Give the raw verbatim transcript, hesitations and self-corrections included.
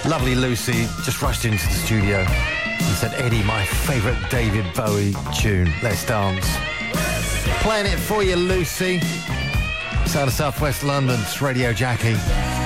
Lovely Lucy just rushed into the studio and said, Eddie, my favourite David Bowie tune, let's dance. Playing it for you, Lucy. Sound of South West London, it's Radio Jackie.